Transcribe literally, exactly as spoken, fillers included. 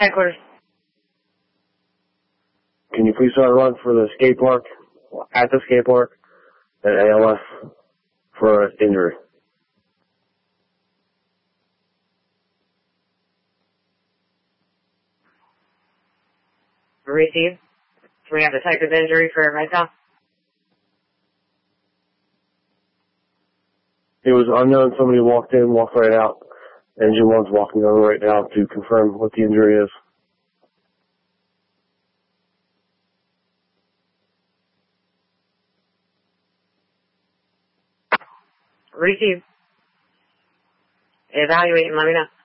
Headquarters. Can you please start a run for the skate park, at the skate park, at A L F for an injury? Receive. So we have detective injury for right now. It was unknown. Somebody walked in, walked right out. Engine one's walking over right now to confirm what the injury is. Receive. Evaluate and let me know.